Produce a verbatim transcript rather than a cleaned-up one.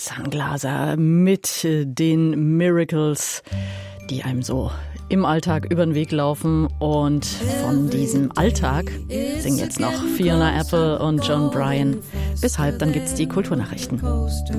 Sunglaser mit den Miracles, die einem so im Alltag über den Weg laufen. Und von diesem Alltag singen jetzt noch Fiona Apple und John Bryan. Bis halb, dann gibt's die Kulturnachrichten.